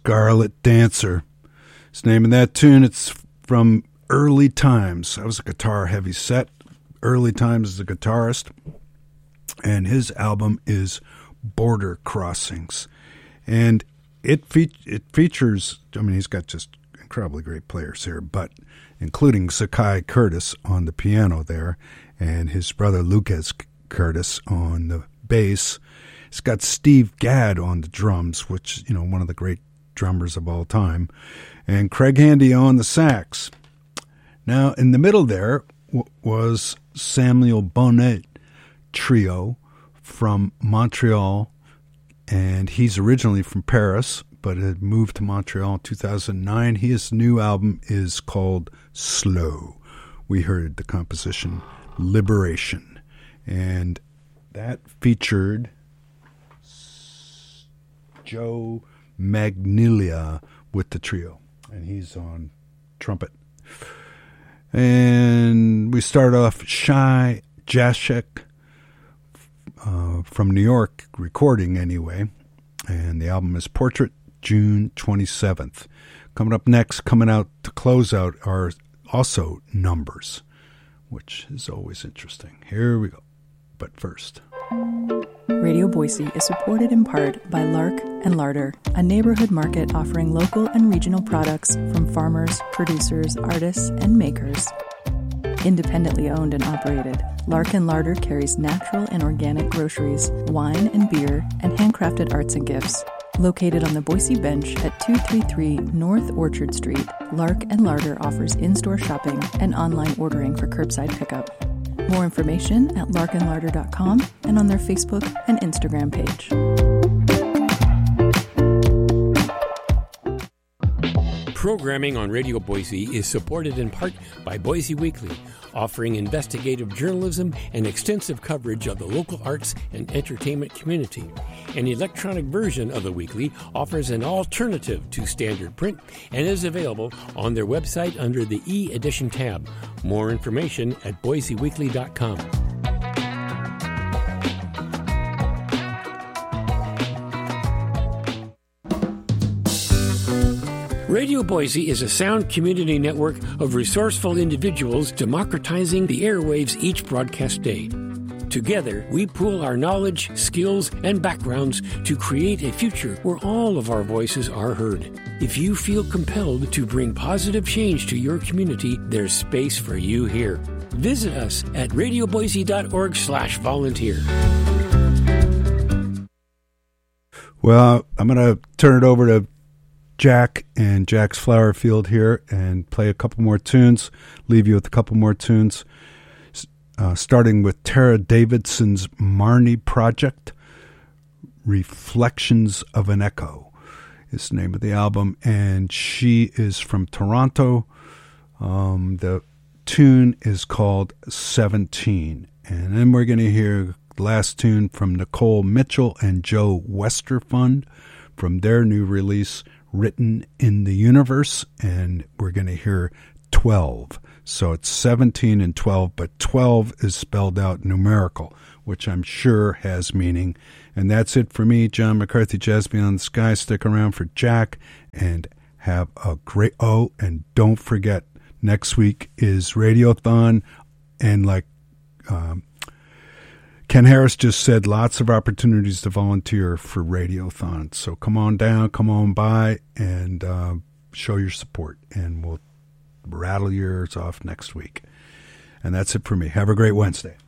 Scarlet Dancer. It's the name of that tune. It's from Early Times. That was a guitar-heavy set. Early Times as a guitarist. And his album is Border Crossings. And it features, I mean, he's got just incredibly great players here, but including Sakai Curtis on the piano there, and his brother Lucas Curtis on the bass. It's got Steve Gadd on the drums, which, you know, one of the great drummers of all time, and Craig Handy on the sax. Now, in the middle there was Samuel Bonnet Trio from Montreal, and he's originally from Paris, but had moved to Montreal in 2009. His new album is called Slow. We heard the composition Liberation, and that featured Joe Magnilia with the trio, and he's on trumpet. And we start off Shai Jashek from New York, recording anyway, and the album is Portrait, June 27th. Coming up next, coming out to close out, are also Numbers, which is always interesting. Here we go. But first, Radio Boise is supported in part by Lark and Larder, a neighborhood market offering local and regional products from farmers, producers, artists, and makers. Independently owned and operated, Lark and Larder carries natural and organic groceries, wine and beer, and handcrafted arts and gifts. Located on the Boise Bench at 233 North Orchard Street, Lark and Larder offers in-store shopping and online ordering for curbside pickup. More information at larkandlarder.com and on their Facebook and Instagram page. Programming on Radio Boise is supported in part by Boise Weekly, offering investigative journalism and extensive coverage of the local arts and entertainment community. An electronic version of the weekly offers an alternative to standard print and is available on their website under the e-edition tab. More information at boiseweekly.com. Radio Boise is a sound community network of resourceful individuals democratizing the airwaves each broadcast day. Together, we pool our knowledge, skills, and backgrounds to create a future where all of our voices are heard. If you feel compelled to bring positive change to your community, there's space for you here. Visit us at radioboise.org/volunteer. Well, I'm going to turn it over to Jack and Jack's Flower Field here and play a couple more tunes, leave you with a couple more tunes, starting with Tara Davidson's Marnie Project, Reflections of an Echo is the name of the album, and she is from Toronto. The tune is called 17, and then we're going to hear the last tune from Nicole Mitchell and Joe Westerfund from their new release, Written in the Universe, and we're going to hear 12. So it's 17 and 12, but 12 is spelled out numerical, which I'm sure has meaning. And that's it for me, John McCarthy, Jazz Beyond the Sky. Stick around for Jack and have a great... Oh, and don't forget, next week is Radiothon, and like Ken Harris just said, lots of opportunities to volunteer for Radiothon. So come on down, come on by, and show your support, and we'll rattle yours off next week. And that's it for me. Have a great Wednesday.